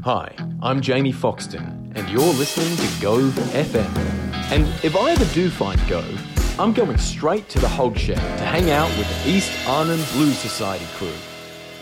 Hi, I'm Jamie Foxton, and you're listening to Gove FM. And if I ever do find Gove, I'm going straight to the Hogshed to hang out with the East Arnhem Blues Society crew.